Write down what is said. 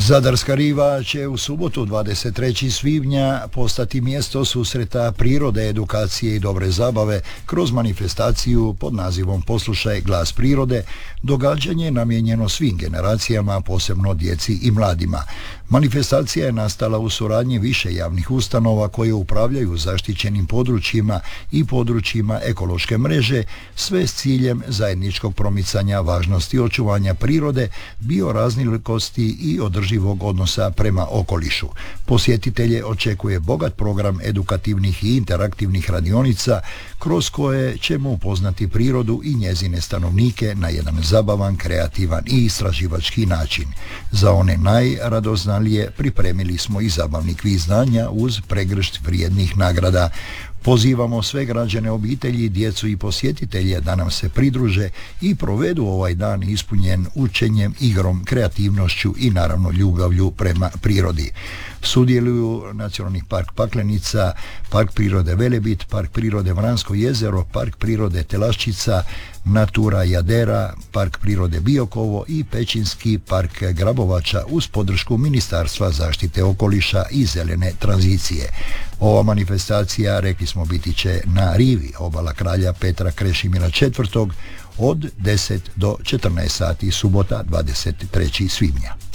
Zadarska riva će u subotu 23. svibnja postati mjesto susreta prirode, edukacije i dobre zabave kroz manifestaciju pod nazivom Poslušaj glas prirode, događanje namijenjeno svim generacijama, posebno djeci i mladima. Manifestacija je nastala u suradnji više javnih ustanova koje upravljaju zaštićenim područjima i područjima ekološke mreže, sve s ciljem zajedničkog promicanja važnosti očuvanja prirode, bioraznolikosti i održivog odnosa prema okolišu. Posjetitelje očekuje bogat program edukativnih i interaktivnih radionica kroz koje ćemo upoznati prirodu i njezine stanovnike na jedan zabavan, kreativan i istraživački način. Za one najradoznalije pripremili smo i zabavni kviz znanja uz pregršt vrijednih nagrada. Pozivamo sve građane, obitelji, djecu i posjetitelje da nam se pridruže i provedu ovaj dan ispunjen učenjem, igrom, kreativnošću i naravno ljubavlju prema prirodi. Sudjeluju Nacionalni park Paklenica, Park prirode Velebit, Park prirode Vransko jezero, Park prirode Telaščica, Natura Jadera, Park prirode Biokovo i Pećinski park Grabovača uz podršku Ministarstva zaštite okoliša i zelene tranzicije. Ova manifestacija, rekli smo, biti će na rivi obala kralja Petra Krešimira IV. Od 10 do 14 sati, subota 23. svibnja.